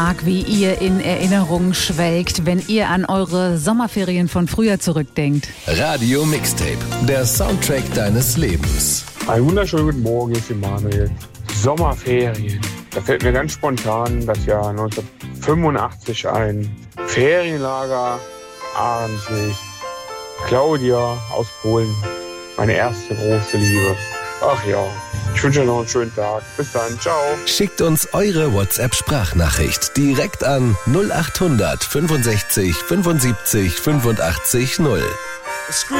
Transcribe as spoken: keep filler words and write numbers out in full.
Wie ihr in Erinnerung schwelgt, wenn ihr an eure Sommerferien von früher zurückdenkt. Radio Mixtape, der Soundtrack deines Lebens. Einen wunderschönen guten Morgen, hier ist Emanuel. Sommerferien. Da fällt mir ganz spontan das Jahr neunzehnhundertfünfundachtzig ein. Ferienlager Ahrensee. Claudia aus Polen, meine erste große Liebe. Ach ja, ich wünsche euch noch einen schönen Tag. Bis dann, ciao. Schickt uns eure WhatsApp-Sprachnachricht direkt an null acht hundert fünfundsechzig fünfundsiebzig fünfundachtzig null.